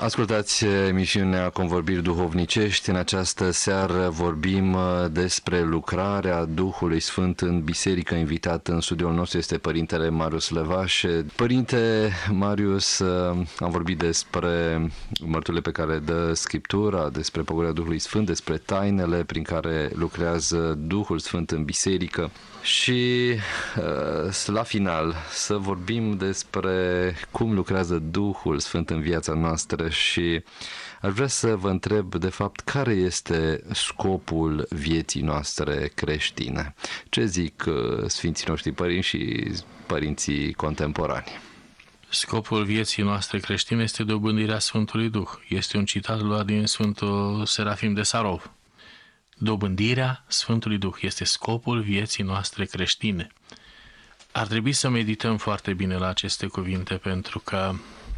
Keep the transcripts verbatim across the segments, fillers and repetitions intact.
Ascultați emisiunea Convorbiri Duhovnicești. În această seară vorbim despre lucrarea Duhului Sfânt în biserică. Invitat în studioul nostru este Părintele Marius Levașe. Părinte Marius, am vorbit despre mărturile pe care dă Scriptura, despre pogorârea Duhului Sfânt, despre tainele prin care lucrează Duhul Sfânt în biserică. Și la final să vorbim despre cum lucrează Duhul Sfânt în viața noastră și aș vrea să vă întreb de fapt care este scopul vieții noastre creștine. Ce zic Sfinții noștri părinți și părinții contemporani? Scopul vieții noastre creștine este dobândirea Sfântului Duh. Este un citat luat din Sfântul Serafim de Sarov. Dobândirea Sfântului Duh este scopul vieții noastre creștine. Ar trebui să medităm foarte bine la aceste cuvinte, pentru că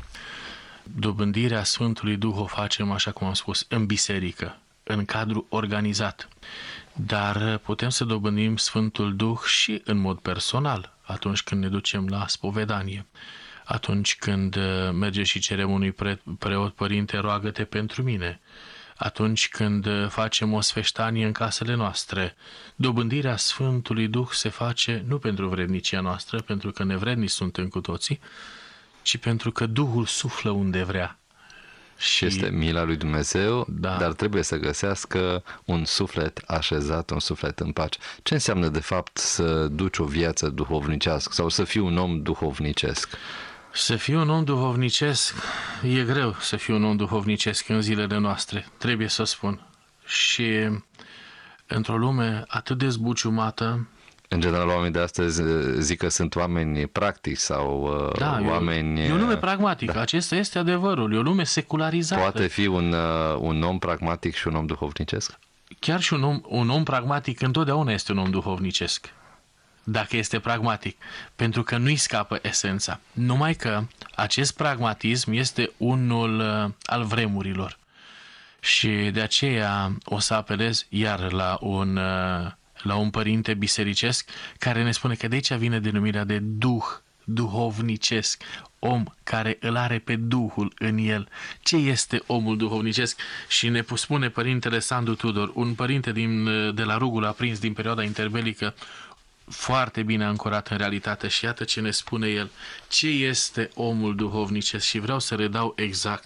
dobândirea Sfântului Duh o facem, așa cum am spus, în biserică, în cadru organizat. Dar putem să dobândim Sfântul Duh și în mod personal, atunci când ne ducem la spovedanie, atunci când merge și cerem unui pre- preot: Părinte, roagă-te pentru mine, atunci când facem o sfeștanie în casele noastre. Dobândirea Sfântului Duh se face nu pentru vrednicia noastră, pentru că nevrednici suntem cu toții, ci pentru că Duhul suflă unde vrea. Și este mila lui Dumnezeu, da. Dar trebuie să găsească un suflet așezat, un suflet în pace. Ce înseamnă de fapt să duci o viață duhovnicească sau să fii un om duhovnicesc? Să fii un om duhovnicesc, e greu să fii un om duhovnicesc în zilele noastre, trebuie să spun. Și într-o lume atât de zbuciumată... În general, oamenii de astăzi zic că sunt oameni practici sau da, oameni... E o lume pragmatică, da. Acesta este adevărul, e o lume secularizată. Poate fi un, un om pragmatic și un om duhovnicesc? Chiar și un om, un om pragmatic întotdeauna este un om duhovnicesc, dacă este pragmatic, pentru că nu-i scapă esența. Numai că acest pragmatism este unul al vremurilor. Și de aceea o să apelez iar la un... la un părinte bisericesc care ne spune că de aici vine denumirea de duh, duhovnicesc, om care îl are pe Duhul în el. Ce este omul duhovnicesc? Și ne spune părintele Sandu Tudor, un părinte din, de la Rugul Aprins din perioada interbelică, foarte bine ancorat în realitate, și iată ce ne spune el. Ce este omul duhovnicesc? Și vreau să redau exact.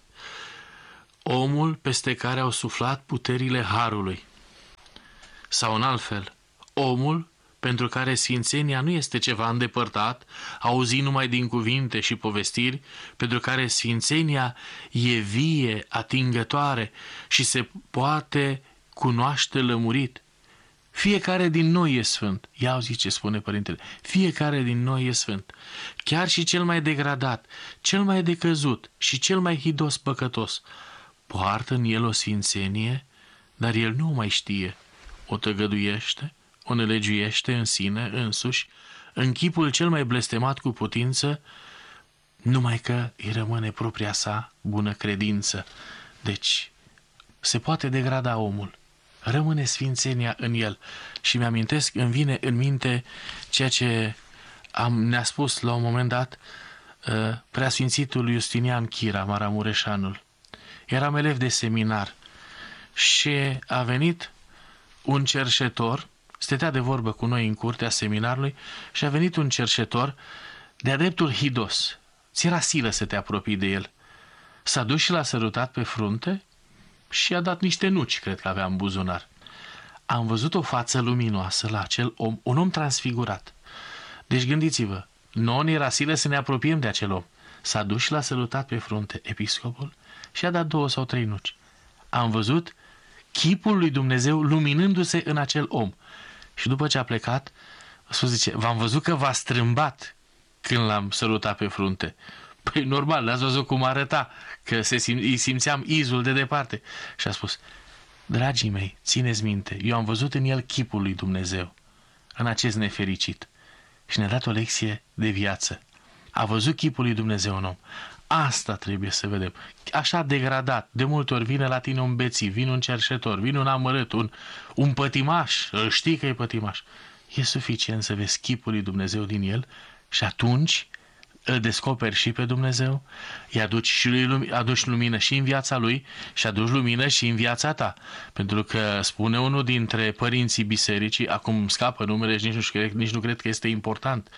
Omul peste care au suflat puterile harului. Sau în alt fel, omul pentru care sfințenia nu este ceva îndepărtat, auzit numai din cuvinte și povestiri, pentru care sfințenia e vie, atingătoare și se poate cunoaște lămurit. Fiecare din noi e sfânt. Ia auzi ce spune părintele. Fiecare din noi e sfânt. Chiar și cel mai degradat, cel mai decăzut și cel mai hidos păcătos poartă în el o sfințenie, dar el nu o mai știe. O tăgăduiește, o nelegiuiește în sine însuși, în chipul cel mai blestemat cu putință, numai că îi rămâne propria sa bună credință. Deci, se poate degrada omul, rămâne sfințenia în el. Și mi-amintesc, îmi vine în minte ceea ce am, ne-a spus la un moment dat preasfințitul Justinian Chira, Maramureșanul. Eram elev de seminar și a venit un cerșetor, stătea de vorbă cu noi în curtea seminarului și a venit un cerșetor de-a dreptul hidos. Ți era silă să te apropii de el. S-a dus și l-a sărutat pe frunte și a dat niște nuci, cred că avea în buzunar. Am văzut o față luminoasă la acel om, un om transfigurat. Deci gândiți-vă, nouă ne era silă să ne apropiem de acel om. S-a dus și l-a sărutat pe frunte episcopul și a dat două sau trei nuci. Am văzut chipul lui Dumnezeu luminându-se în acel om. Și după ce a plecat, Iisus zice, v-am văzut că v-a strâmbat când l-am sărutat pe frunte. Păi normal, l-ați văzut cum arăta, că se sim- îi simțeam izul de departe. Și a spus, dragii mei, țineți minte, eu am văzut în el chipul lui Dumnezeu, în acest nefericit. Și ne-a dat o lecție de viață. A văzut chipul lui Dumnezeu în om. Asta trebuie să vedem. Așa degradat, de multe ori vine la tine un bețiv, vine un cerșetor, vine un amărât, un, un pătimaș, îl știi că e pătimaș. E suficient să vezi chipul lui Dumnezeu din el și atunci îl descoperi și pe Dumnezeu, îi aduci, și lui, aduci lumină și în viața lui și aduci lumină și în viața ta. Pentru că spune unul dintre părinții bisericii, acum scapă numele și nici nu, cred, nici nu cred că este important,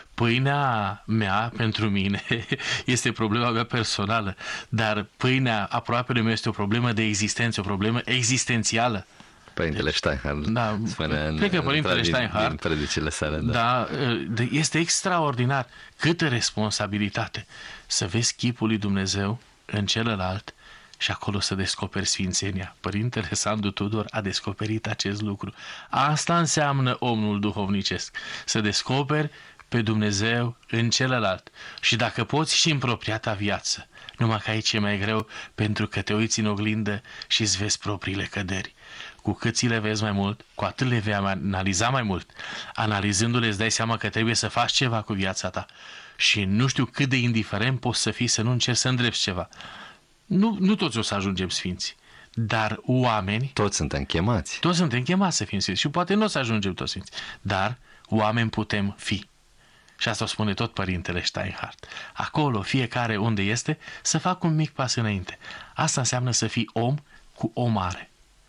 pâinea mea pentru mine este problema mea personală, dar pâinea aproapele meu este o problemă de existență, o problemă existențială. Părintele Steinhardt, da, spune cred că Părintele din, Steinhardt, din predicile sale, da. Da, este extraordinar. Câtă responsabilitate să vezi chipul lui Dumnezeu în celălalt și acolo să descoperi sfințenia. Părintele Sandu Tudor a descoperit acest lucru. Asta înseamnă omul duhovnicesc, să descoperi pe Dumnezeu în celălalt. Și dacă poți și în propria ta viață, numai că aici e mai greu, pentru că te uiți în oglindă și îți vezi propriile căderi. Cu cât ți le vezi mai mult, cu atât le vei analiza mai mult. Analizându-le îți dai seama că trebuie să faci ceva cu viața ta. Și nu știu cât de indiferent poți să fii să nu încerci să îndrepți ceva. Nu, nu toți o să ajungem sfinți, dar oameni... Toți suntem chemați. Toți suntem chemați să fim sfinți și poate nu o să ajungem toți sfinți, dar oameni putem fi. Și asta o spune tot Părintele Steinhardt. Acolo, fiecare unde este, să facă un mic pas înainte. Asta înseamnă să fii om cu o mare.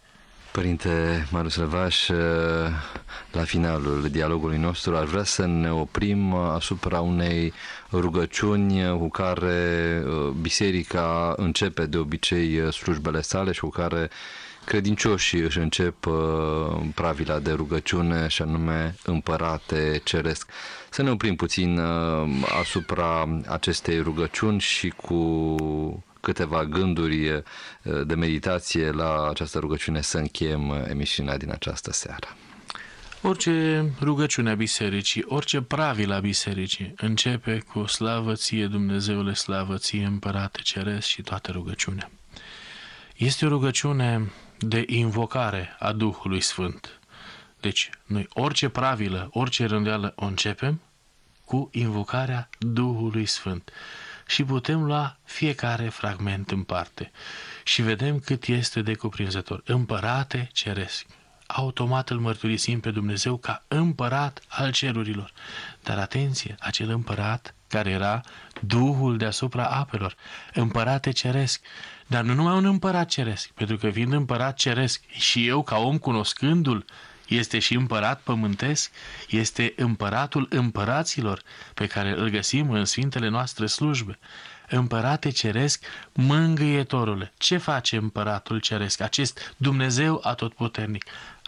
Părinte Marius Levaș, la finalul dialogului nostru aș vrea să ne oprim asupra unei rugăciuni cu care biserica începe de obicei slujbele sale și cu care credincioșii își încep pravila de rugăciune, și anume Împărate Ceresc. Să ne oprim puțin asupra acestei rugăciuni și cu câteva gânduri de meditație la această rugăciune să încheiem emisiunea din această seară. Orice rugăciune a bisericii, orice pravilă a bisericii începe cu slavă ție, Dumnezeule, slavă ție, Împărate Ceresc, și toată rugăciunea. Este o rugăciune de invocare a Duhului Sfânt. Deci, noi orice pravilă, orice rânduială o începem cu invocarea Duhului Sfânt. Și putem lua fiecare fragment în parte și vedem cât este de cuprinzător. Împărate Ceresc. Automat îl mărturisim pe Dumnezeu ca împărat al cerurilor. Dar atenție, acel împărat care era Duhul deasupra apelor. Împărate Ceresc. Dar nu numai un împărat ceresc, pentru că fiind împărat ceresc și eu ca om cunoscându-l, este și împărat pământesc, este împăratul împăraților pe care îl găsim în sfintele noastre slujbe. Împărate Ceresc, mângâietorule. Ce face împăratul ceresc, acest Dumnezeu atotputernic?